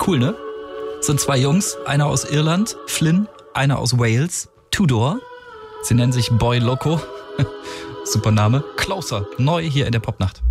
Cool, ne? Das sind 2 Jungs, einer aus Irland, Flynn, einer aus Wales, Tudor. Sie nennen sich Boy Loco. Super Name. Closer, neu hier in der Popnacht.